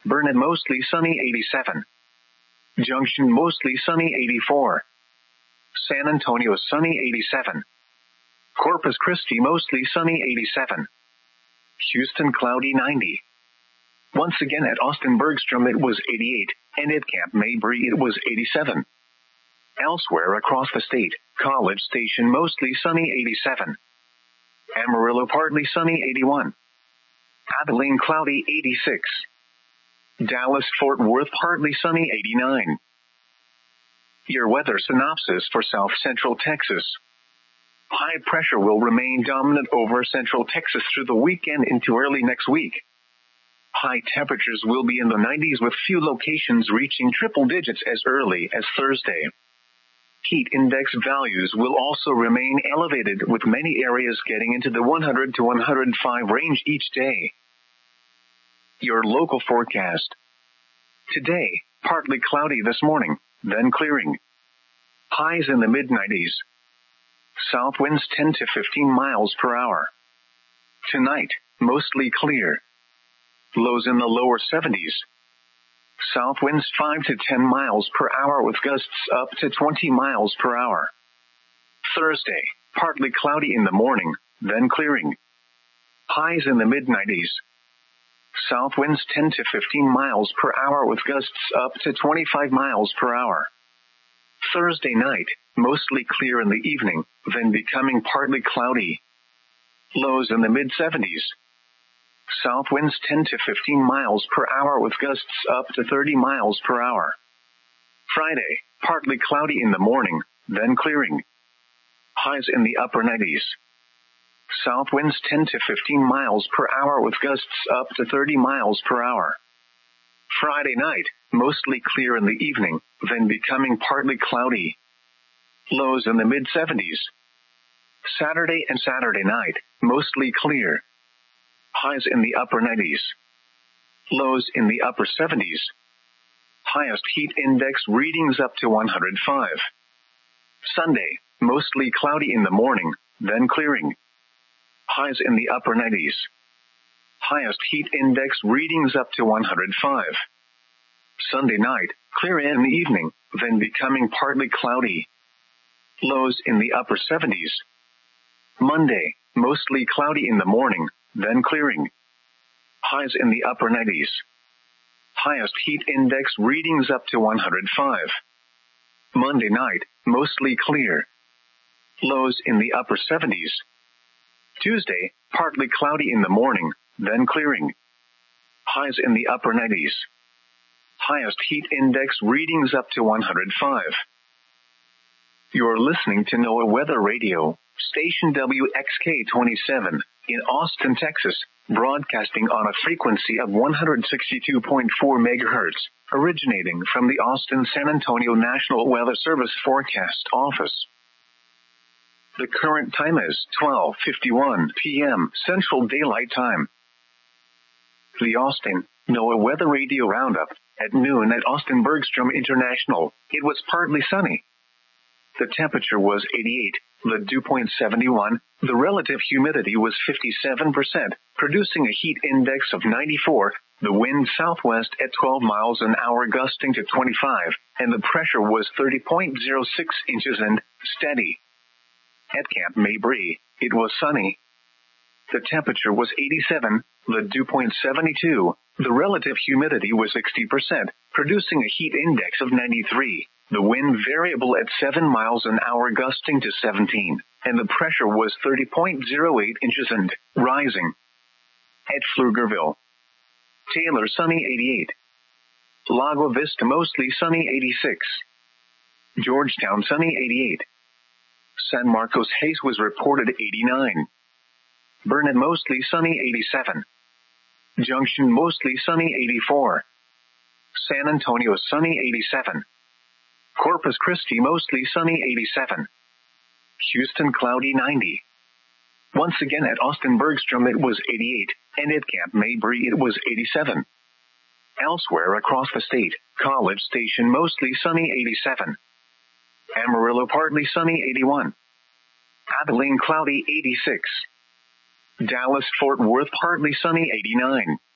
Burnet mostly sunny 87. Junction mostly sunny 84. San Antonio sunny 87. Corpus Christi mostly sunny 87. Houston cloudy 90. Once again at Austin Bergstrom it was 88, and at Camp Mabry it was 87. Elsewhere across the state, College Station mostly sunny 87. Amarillo partly sunny 81. Abilene cloudy 86. Dallas Fort Worth partly sunny 89. Your weather synopsis for South Central Texas. High pressure will remain dominant over Central Texas through the weekend into early next week. High temperatures will be in the 90s with few locations reaching triple digits as early as Thursday. Heat index values will also remain elevated with many areas getting into the 100 to 105 range each day. Your local forecast. Today, partly cloudy this morning, then clearing. Highs in the mid-90s. South winds 10 to 15 miles per hour. Tonight, mostly clear. Lows in the lower 70s. South winds 5 to 10 miles per hour with gusts up to 20 miles per hour. Thursday, partly cloudy in the morning, then clearing. Highs in the mid-90s. South winds 10 to 15 miles per hour with gusts up to 25 miles per hour. Thursday night, mostly clear in the evening, then becoming partly cloudy. Lows in the mid-70s. South winds 10 to 15 miles per hour with gusts up to 30 miles per hour. Friday, partly cloudy in the morning, then clearing. Highs in the upper 90s. South winds 10 to 15 miles per hour with gusts up to 30 miles per hour. Friday night, mostly clear in the evening, then becoming partly cloudy. Lows in the mid-70s. Saturday and Saturday night, mostly clear. Highs in the upper 90s. Lows in the upper 70s. Highest heat index readings up to 105. Sunday, mostly cloudy in the morning, then clearing. Highs in the upper 90s. Highest heat index readings up to 105. Sunday night, clear in the evening, then becoming partly cloudy. Lows in the upper 70s. Monday, mostly cloudy in the morning, then clearing. Highs in the upper 90s. Highest heat index readings up to 105. Monday night, mostly clear. Lows in the upper 70s. Tuesday, partly cloudy in the morning, then clearing. Highs in the upper 90s. Highest heat index readings up to 105. You're listening to NOAA Weather Radio, station WXK-27, in Austin, Texas, broadcasting on a frequency of 162.4 megahertz, originating from the Austin-San Antonio National Weather Service Forecast Office. The current time is 12:51 p.m. Central Daylight Time. The Austin NOAA Weather Radio Roundup. At noon at Austin Bergstrom International, it was partly sunny. The temperature was 88, the dew point 71, the relative humidity was 57%, producing a heat index of 94, the wind southwest at 12 miles an hour gusting to 25, and the pressure was 30.06 inches and steady. At Camp Mabry, it was sunny. The temperature was 87, the dew point 72, the relative humidity was 60%, producing a heat index of 93, the wind variable at 7 miles an hour gusting to 17, and the pressure was 30.08 inches and rising. At Pflugerville, Taylor sunny 88. Lago Vista mostly sunny 86. Georgetown sunny 88. San Marcos Hayes was reported 89. Burnet mostly sunny 87. Junction mostly sunny 84. San Antonio sunny 87. Corpus Christi mostly sunny 87. Houston cloudy 90. Once again at Austin Bergstrom it was 88, and at Camp Mabry it was 87. Elsewhere across the state, College Station mostly sunny 87. Amarillo partly sunny 81. Abilene cloudy 86. Dallas Fort Worth partly sunny 89.